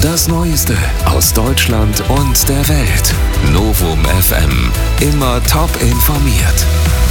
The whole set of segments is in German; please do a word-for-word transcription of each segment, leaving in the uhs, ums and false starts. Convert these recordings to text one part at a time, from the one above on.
Das Neueste aus Deutschland und der Welt. Novum F M. Immer top informiert.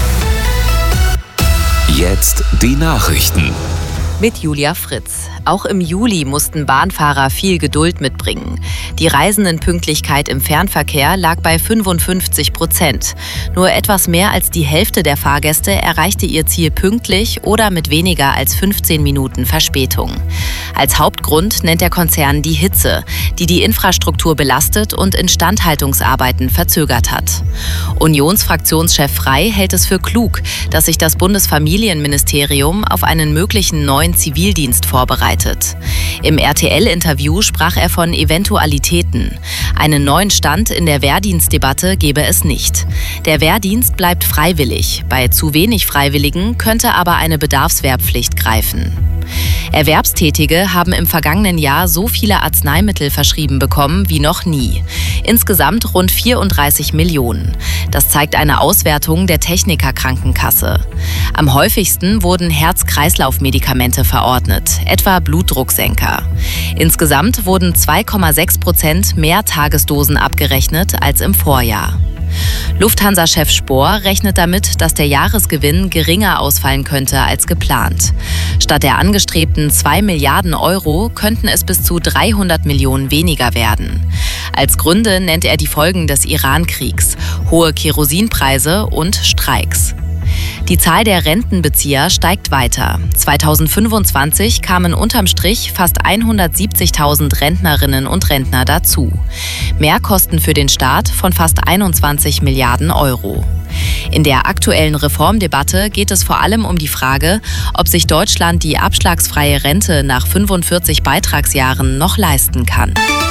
Jetzt die Nachrichten. Mit Julia Fritz. Auch im Juli mussten Bahnfahrer viel Geduld mitbringen. Die Reisendenpünktlichkeit im Fernverkehr lag bei fünfundfünfzig Prozent. Nur etwas mehr als die Hälfte der Fahrgäste erreichte ihr Ziel pünktlich oder mit weniger als fünfzehn Minuten Verspätung. Als Hauptgrund nennt der Konzern die Hitze, die die Infrastruktur belastet und Instandhaltungsarbeiten verzögert hat. Unionsfraktionschef Frey hält es für klug, dass sich das Bundesfamilienministerium auf einen möglichen neuen Zivildienst vorbereitet. Im R T L-Interview sprach er von Eventualitäten. Einen neuen Stand in der Wehrdienstdebatte gebe es nicht. Der Wehrdienst bleibt freiwillig. Bei zu wenig Freiwilligen könnte aber eine Bedarfswehrpflicht greifen. Erwerbstätige haben im vergangenen Jahr so viele Arzneimittel verschrieben bekommen wie noch nie. Insgesamt rund vierunddreißig Millionen. Das zeigt eine Auswertung der Techniker-Krankenkasse. Am häufigsten wurden Herz-Kreislauf-Medikamente verordnet, etwa Blutdrucksenker. Insgesamt wurden zwei Komma sechs Prozent mehr Tagesdosen abgerechnet als im Vorjahr. Lufthansa-Chef Spohr rechnet damit, dass der Jahresgewinn geringer ausfallen könnte als geplant. Statt der angestrebten zwei Milliarden Euro könnten es bis zu dreihundert Millionen weniger werden. Als Gründe nennt er die Folgen des Iran-Kriegs, hohe Kerosinpreise und Streiks. Die Zahl der Rentenbezieher steigt weiter. zweitausendfünfundzwanzig kamen unterm Strich fast hundertsiebzigtausend Rentnerinnen und Rentner dazu. Mehrkosten für den Staat von fast einundzwanzig Milliarden Euro. In der aktuellen Reformdebatte geht es vor allem um die Frage, ob sich Deutschland die abschlagsfreie Rente nach fünfundvierzig Beitragsjahren noch leisten kann.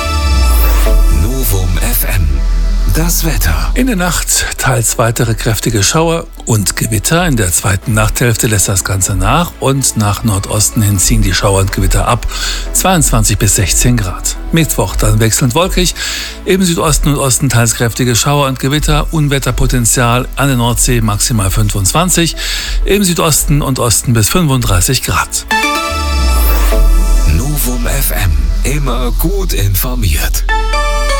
Novum F M. Das Wetter. In der Nacht teils weitere kräftige Schauer und Gewitter. In der zweiten Nachthälfte lässt das Ganze nach und nach Nordosten hin ziehen die Schauer und Gewitter ab. zweiundzwanzig bis sechzehn Grad. Mittwoch dann wechselnd wolkig. Im Südosten und Osten teils kräftige Schauer und Gewitter. Unwetterpotenzial an der Nordsee maximal fünfundzwanzig. Im Südosten und Osten bis fünfunddreißig Grad. Novum F M. Immer gut informiert.